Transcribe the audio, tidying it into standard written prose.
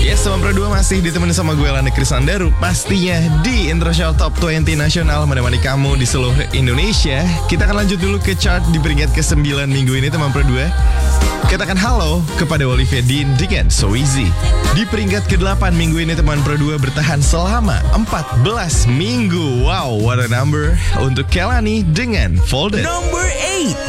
Yes, teman Pro 2 masih ditemani sama gue Lani Krisandaru. Pastinya di Intro Show Top 20 Nasional menemani kamu di seluruh Indonesia. Kita akan lanjut dulu ke chart di peringkat ke-9 minggu ini teman Pro 2. Katakan halo kepada Olivia Dean dengan So Easy. Di peringkat ke-8 minggu ini teman Pro 2 bertahan selama 14 minggu. Wow, what a number untuk Kelani dengan Folded. Number 8.